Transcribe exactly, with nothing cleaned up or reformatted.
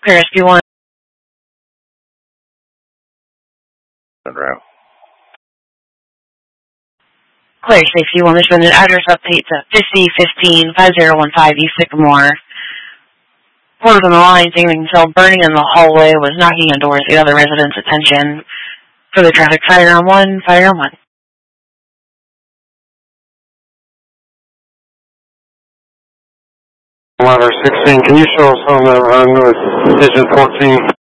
Clear S P one. Monroe. Clear Safety one. This one, an address update to fifty fifteen five zero one five East Sycamore. Porters on the line thinking cell burning in the hallway was knocking on doors to get other residents' attention. Further traffic, fire on one, fire on one. Ladder sixteen, can you show us on that run with Vision fourteen?